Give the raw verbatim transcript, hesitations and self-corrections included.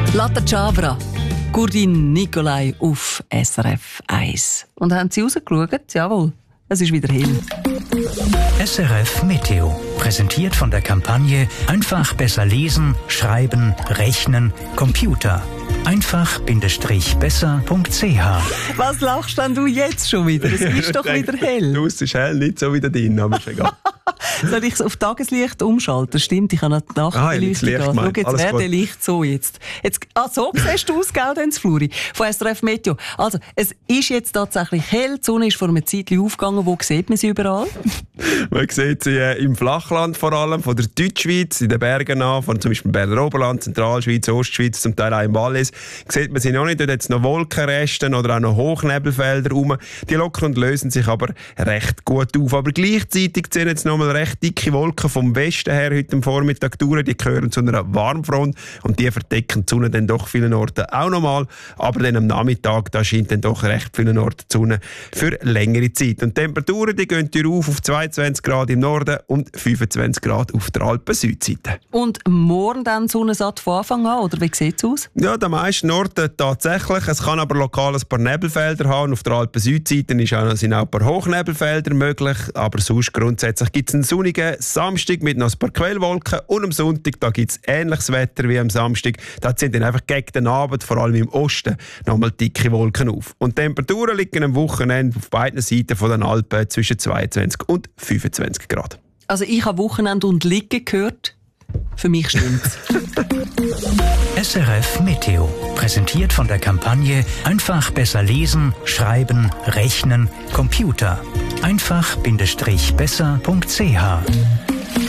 Latte Chavra, Gurdin Nikolai auf S R F eins. Und haben Sie rausgeschaut? Jawohl, es ist wieder hell. S R F Meteo, präsentiert von der Kampagne Einfach besser lesen, schreiben, rechnen, Computer. einfach-besser punkt c h. Was lachst denn du jetzt schon wieder? Es ist doch wieder hell. Du, es ist hell, nicht so wie da drin, aber ist egal. Soll ich es auf Tageslicht umschalten? Stimmt, ich habe noch die Nachtbeleuchtung ah, an. Schau, jetzt Alles wäre gut. der Licht so jetzt. jetzt. Ah, so siehst du aus, gell, Dens Fluri, von S R F Meteo. Also, es ist jetzt tatsächlich hell. Die Sonne ist vor einem Zeitchen aufgegangen. Wo sieht man sie überall? Man sieht sie äh, im Flachland vor allem, von der Deutschschweiz, in den Bergen an, von zum Beispiel Berner Oberland, Zentralschweiz, Ostschweiz, zum Teil auch im Wallis. Sieht man sie noch nicht, dort hat es noch Wolkenresten oder auch noch Hochnebelfelder rum. Die lockern und lösen sich aber recht gut auf. Aber gleichzeitig ziehen jetzt noch mal recht dicke Wolken vom Westen her heute am Vormittag durch. Die gehören zu einer Warmfront und die verdecken die Sonne dann doch vielen Orten auch nochmal. Aber dann am Nachmittag, da scheint dann doch recht vielen Orten die Sonne für längere Zeit. Und die Temperaturen, die gehen hier auf auf zweiundzwanzig Grad im Norden und fünfundzwanzig Grad auf der Alpen-Südseite. Und morgen dann Sonnensatt von Anfang an, oder wie sieht es aus? Ja, der meisten Orten tatsächlich. Es kann aber lokal ein paar Nebelfelder haben. Auf der Alpen-Südseite sind auch ein paar Hochnebelfelder möglich. Aber sonst grundsätzlich gibt es einen sonnigen Samstag mit noch ein paar Quellwolken. Und am Sonntag gibt es ähnliches Wetter wie am Samstag. Da sind dann einfach gegen den Abend, vor allem im Osten, nochmal dicke Wolken auf. Und die Temperaturen liegen am Wochenende auf beiden Seiten von den Alpen zwischen zweiundzwanzig und fünfundzwanzig Grad. Also ich habe Wochenende und Liegen gehört. Für mich stimmt's. S R F Meteo, präsentiert von der Kampagne Einfach besser lesen, schreiben, rechnen, Computer. einfach-besser punkt c h.